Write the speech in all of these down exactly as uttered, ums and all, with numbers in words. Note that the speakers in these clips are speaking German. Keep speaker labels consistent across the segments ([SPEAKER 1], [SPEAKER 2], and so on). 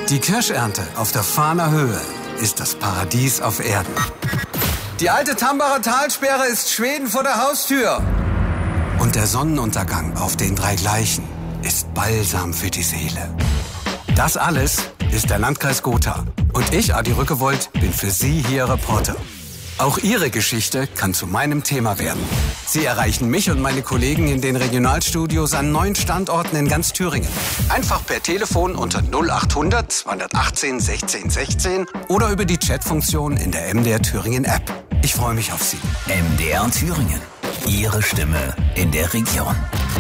[SPEAKER 1] Die Kirschernte auf der Fahner Höhe ist das Paradies auf Erden. Die alte Tambacher Talsperre ist Schweden vor der Haustür. Und der Sonnenuntergang auf den drei Gleichen ist Balsam für die Seele. Das alles ist der Landkreis Gotha. Und ich, Adi Rückewold, bin für Sie hier Reporter. Auch Ihre Geschichte kann zu meinem Thema werden. Sie erreichen mich und meine Kollegen in den Regionalstudios an neun Standorten in ganz Thüringen. Einfach per Telefon unter null achthundert zweihundertachtzehn sechzehn sechzehn oder über die Chatfunktion in der M D R Thüringen App. Ich freue mich auf Sie.
[SPEAKER 2] M D R Thüringen. Ihre Stimme in der Region.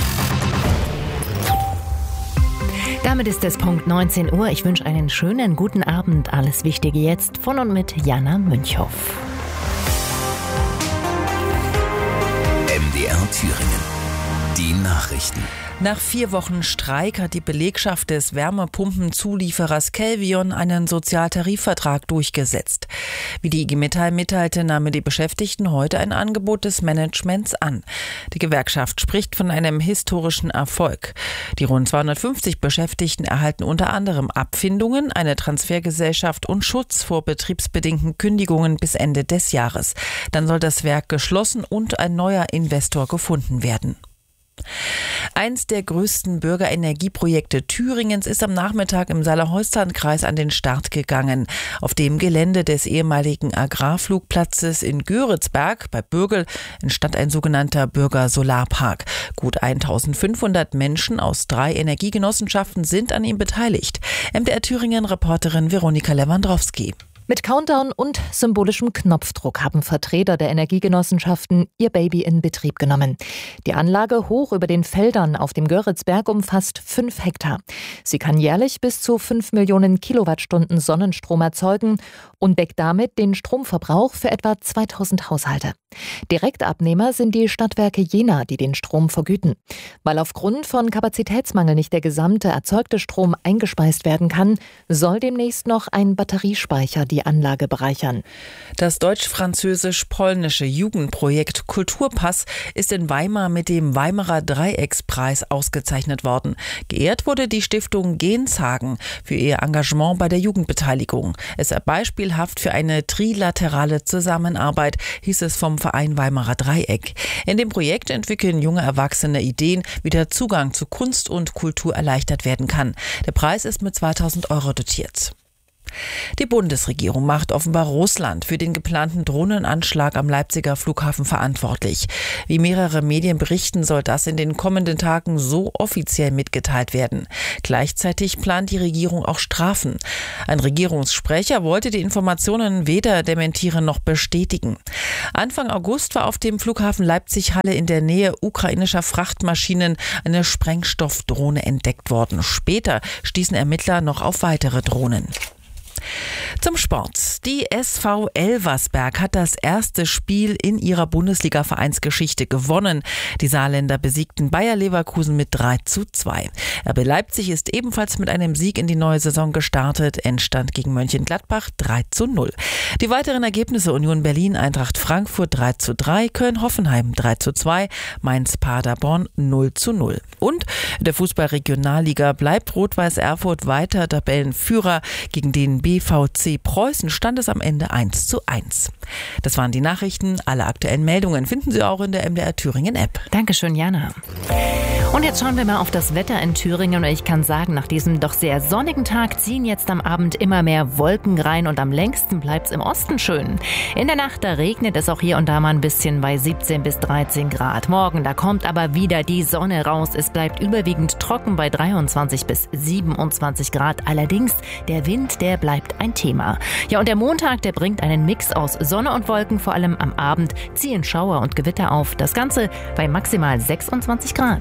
[SPEAKER 3] Damit ist es Punkt neunzehn Uhr. Ich wünsche einen schönen guten Abend. Alles Wichtige jetzt von und mit Jana Münchhoff.
[SPEAKER 2] M D R Thüringen. Die Nachrichten.
[SPEAKER 4] Nach vier Wochen Streik hat die Belegschaft des Wärmepumpenzulieferers Kelvion einen Sozialtarifvertrag durchgesetzt. Wie die I G Metall mitteilte, nahmen die Beschäftigten heute ein Angebot des Managements an. Die Gewerkschaft spricht von einem historischen Erfolg. Die rund zweihundertfünfzig Beschäftigten erhalten unter anderem Abfindungen, eine Transfergesellschaft und Schutz vor betriebsbedingten Kündigungen bis Ende des Jahres. Dann soll das Werk geschlossen und ein neuer Investor gefunden werden. Eins der größten Bürgerenergieprojekte Thüringens ist am Nachmittag im Saale-Holstein-Kreis an den Start gegangen. Auf dem Gelände des ehemaligen Agrarflugplatzes in Göritzberg bei Bürgel entstand ein sogenannter Bürgersolarpark. Gut eintausendfünfhundert Menschen aus drei Energiegenossenschaften sind an ihm beteiligt. M D R Thüringen-Reporterin Veronika Lewandowski.
[SPEAKER 3] Mit Countdown und symbolischem Knopfdruck haben Vertreter der Energiegenossenschaften ihr Baby in Betrieb genommen. Die Anlage hoch über den Feldern auf dem Göritzberg umfasst fünf Hektar. Sie kann jährlich bis zu fünf Millionen Kilowattstunden Sonnenstrom erzeugen und deckt damit den Stromverbrauch für etwa zweitausend Haushalte. Direktabnehmer sind die Stadtwerke Jena, die den Strom vergüten. Weil aufgrund von Kapazitätsmangel nicht der gesamte erzeugte Strom eingespeist werden kann, soll demnächst noch ein Batteriespeicher die Anlage bereichern.
[SPEAKER 4] Das deutsch-französisch-polnische Jugendprojekt Kulturpass ist in Weimar mit dem Weimarer Dreieckspreis ausgezeichnet worden. Geehrt wurde die Stiftung Genshagen für ihr Engagement bei der Jugendbeteiligung. Es sei beispielhaft für eine trilaterale Zusammenarbeit, hieß es vom Verein Weimarer Dreieck. In dem Projekt entwickeln junge Erwachsene Ideen, wie der Zugang zu Kunst und Kultur erleichtert werden kann. Der Preis ist mit zweitausend Euro dotiert. Die Bundesregierung macht offenbar Russland für den geplanten Drohnenanschlag am Leipziger Flughafen verantwortlich. Wie mehrere Medien berichten, soll das in den kommenden Tagen so offiziell mitgeteilt werden. Gleichzeitig plant die Regierung auch Strafen. Ein Regierungssprecher wollte die Informationen weder dementieren noch bestätigen. Anfang August war auf dem Flughafen Leipzig-Halle in der Nähe ukrainischer Frachtmaschinen eine Sprengstoffdrohne entdeckt worden. Später stießen Ermittler noch auf weitere Drohnen. Zum Sport. Die S V Elversberg hat das erste Spiel in ihrer Bundesliga-Vereinsgeschichte gewonnen. Die Saarländer besiegten Bayer Leverkusen mit drei zu zwei. R B Leipzig ist ebenfalls mit einem Sieg in die neue Saison gestartet. Endstand gegen Mönchengladbach drei zu null. Die weiteren Ergebnisse: Union Berlin, Eintracht Frankfurt drei zu drei, Köln-Hoffenheim drei zu zwei, Mainz-Paderborn null zu null. Und in der Fußball-Regionalliga bleibt Rot-Weiß Erfurt weiter Tabellenführer. Gegen den B V C Preußen stand es am Ende eins zu eins. Das waren die Nachrichten. Alle aktuellen Meldungen finden Sie auch in der M D R Thüringen App.
[SPEAKER 3] Dankeschön, Jana. Und jetzt schauen wir mal auf das Wetter in Thüringen. Und ich kann sagen, nach diesem doch sehr sonnigen Tag ziehen jetzt am Abend immer mehr Wolken rein und am längsten bleibt es im Osten schön. In der Nacht, da regnet es auch hier und da mal ein bisschen bei siebzehn bis dreizehn Grad. Morgen, da kommt aber wieder die Sonne raus. Es bleibt überwiegend trocken bei dreiundzwanzig bis siebenundzwanzig Grad. Allerdings, der Wind, der bleibt ein Thema. Ja, und der Montag, der bringt einen Mix aus Sonne und Wolken. Vor allem am Abend ziehen Schauer und Gewitter auf. Das Ganze bei maximal sechsundzwanzig Grad.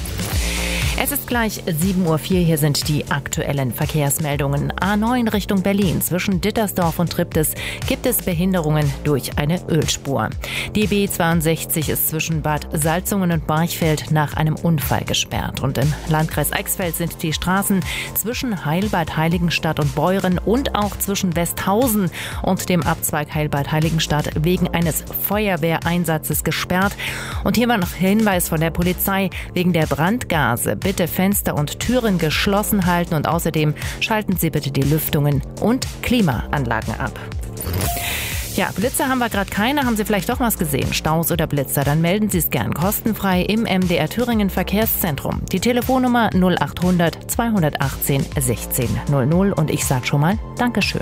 [SPEAKER 3] Es ist gleich sieben Uhr vier, hier sind die aktuellen Verkehrsmeldungen. A neun Richtung Berlin, zwischen Dittersdorf und Triptis gibt es Behinderungen durch eine Ölspur. Die B zweiundsechzig ist zwischen Bad Salzungen und Barchfeld nach einem Unfall gesperrt. Und im Landkreis Eichsfeld sind die Straßen zwischen Heilbad Heiligenstadt und Beuren und auch zwischen Westhausen und dem Abzweig Heilbad Heiligenstadt wegen eines Feuerwehreinsatzes gesperrt. Und hier war noch Hinweis von der Polizei: wegen der Brandgase bitte Fenster und Türen geschlossen halten und außerdem schalten Sie bitte die Lüftungen und Klimaanlagen ab. Ja, Blitzer haben wir gerade keine. Haben Sie vielleicht doch was gesehen? Staus oder Blitzer? Dann melden Sie es gern kostenfrei im M D R Thüringen Verkehrszentrum. Die Telefonnummer null achthundert zweihundertachtzehn sechzehn null null und ich sag schon mal Dankeschön.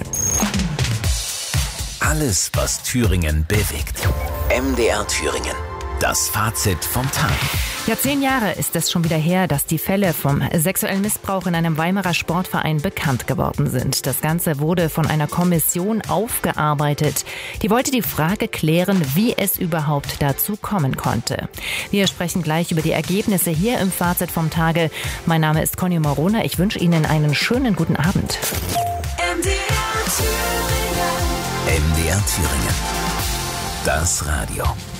[SPEAKER 2] Alles, was Thüringen bewegt. M D R Thüringen. Das Fazit vom Tag.
[SPEAKER 3] Ja, zehn Jahre ist es schon wieder her, dass die Fälle vom sexuellen Missbrauch in einem Weimarer Sportverein bekannt geworden sind. Das Ganze wurde von einer Kommission aufgearbeitet. Die wollte die Frage klären, wie es überhaupt dazu kommen konnte. Wir sprechen gleich über die Ergebnisse hier im Fazit vom Tage. Mein Name ist Conny Morona. Ich wünsche Ihnen einen schönen guten Abend.
[SPEAKER 2] M D R Thüringen. M D R Thüringen. Das Radio.